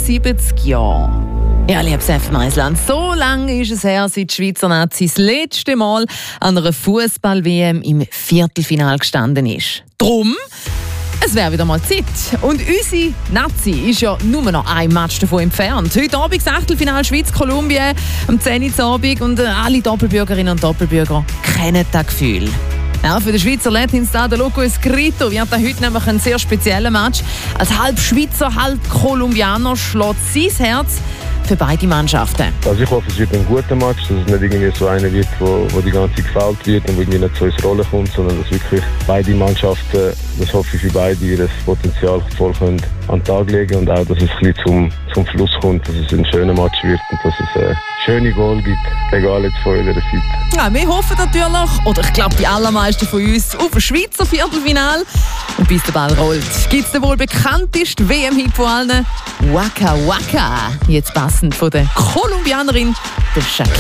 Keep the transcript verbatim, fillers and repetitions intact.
vierundsiebzig Jahre. Ja, liebes F M eins Land, so lange ist es her, seit die Schweizer Nazi das letzte Mal an einer Fußball-W M im Viertelfinale gestanden ist. Drum, es wäre wieder mal Zeit. Und unsere Nazi ist ja nur noch ein Match davon entfernt. Heute Abend das Achtelfinale Schweiz-Kolumbien am zehn Uhr Abend und alle Doppelbürgerinnen und Doppelbürger kennen das Gefühl. Ja, für den Schweizer Latinstar Loco Escrito wird er heute nämlich ein sehr spezieller Match. Als halb Schweizer, halb Kolumbianer schlägt sein Herz für beide Mannschaften. Also ich hoffe, es wird ein guter Match, dass es nicht irgendwie so einer wird, wo, wo die ganze Zeit gefoult wird und irgendwie nicht so ins Rollen kommt, sondern dass wirklich beide Mannschaften, das hoffe ich für beide, ihr Potenzial voll können an den Tag legen und auch, dass es ein bisschen zum, zum Fluss kommt, dass es ein schöner Match wird und dass es äh, schöne Goal gibt, egal jetzt von eurer Seite. Ja, wir hoffen natürlich, oder ich glaube die allermeisten von uns, auf ein Schweizer Viertelfinale. Und bis der Ball rollt, gibt es den wohl bekanntesten W M-Hit von allen, Waka Waka. Jetzt passend von der Kolumbianerin, der Shakira.